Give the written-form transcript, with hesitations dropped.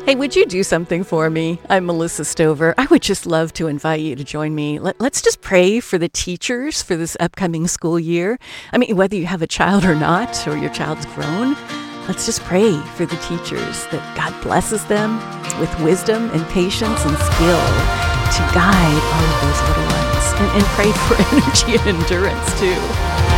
Hey, would you do something for me? I'm Melissa Stover. I would just love to invite you to join me. Let's just pray for the teachers for this upcoming school year. I mean, whether you have a child or not, or your child's grown, let's just pray for the teachers that God blesses them with wisdom and patience and skill to guide all of those little ones. And pray for energy and endurance, too.